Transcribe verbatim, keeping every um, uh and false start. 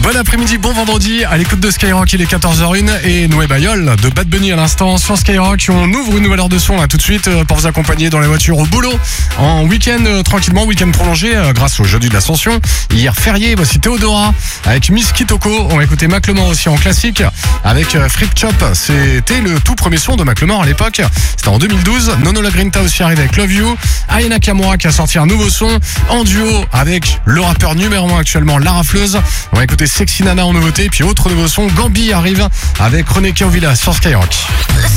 Bon après-midi, bon vendredi, à l'écoute de Skyrock, il est quatorze heures une et Noé Bayol de Bad Bunny à l'instant sur Skyrock. On ouvre une nouvelle heure de son là tout de suite pour vous accompagner dans les voitures au boulot en week-end euh, tranquillement, week-end prolongé euh, grâce au jeudi de l'Ascension. Hier férié, voici Théodora avec Miss Kitoko. On va écouter Macklemore aussi en classique avec euh, Fripp Chop. C'était le tout premier son de Macklemore à l'époque. C'était en deux mille douze. Nono La Grinta aussi arrive avec Love You. Aya Nakamura qui a sorti un nouveau son en duo avec le rappeur numéro un actuellement, La Rafleuse. On va écouter Sexy Nana en nouveauté. Et puis autre nouveau son, Gambi arrive avec René Kaovila sur Skyrock.